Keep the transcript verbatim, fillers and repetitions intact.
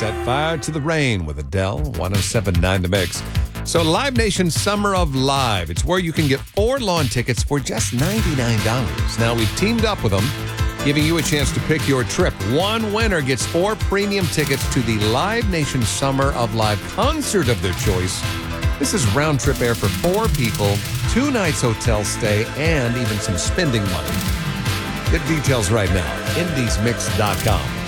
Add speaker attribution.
Speaker 1: Set fire to the rain with Adele, one oh seven point nine The Mix. So Live Nation Summer of Live. It's where you can get four lawn tickets for just ninety-nine dollars. Now, we've teamed up with them, giving you a chance to pick your trip. One winner gets four premium tickets to the Live Nation Summer of Live concert of their choice. This is round-trip air for four people, two nights hotel stay, and even some spending money. Get details right now, indies mix dot com.